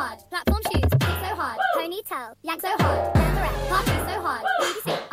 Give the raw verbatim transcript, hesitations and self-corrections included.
hard. Platform shoes, kick so hard. Ponytail, yank so hard. Bambarette, party so hard. B B C.